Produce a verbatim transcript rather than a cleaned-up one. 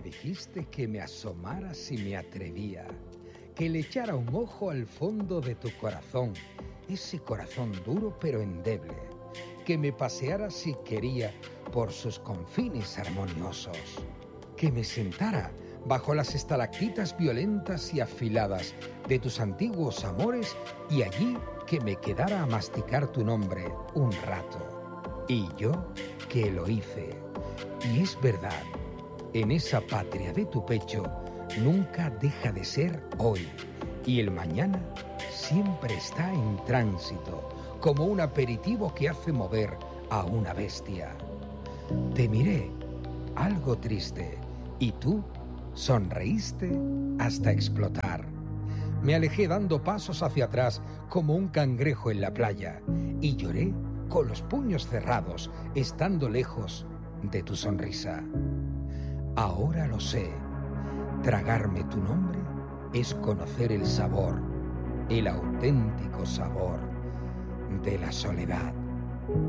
Me dijiste que me asomara si me atrevía, que le echara un ojo al fondo de tu corazón, ese corazón duro pero endeble, que me paseara si quería por sus confines armoniosos, que me sentara bajo las estalactitas violentas y afiladas de tus antiguos amores y allí que me quedara a masticar tu nombre un rato. Y yo que lo hice. Y es verdad, en esa patria de tu pecho nunca deja de ser hoy, y el mañana siempre está en tránsito, como un aperitivo que hace mover a una bestia. Te miré, algo triste, y tú sonreíste hasta explotar. Me alejé dando pasos hacia atrás como un cangrejo en la playa y lloré con los puños cerrados, estando lejos de tu sonrisa. Ahora lo sé, tragarme tu nombre es conocer el sabor, el auténtico sabor de la soledad.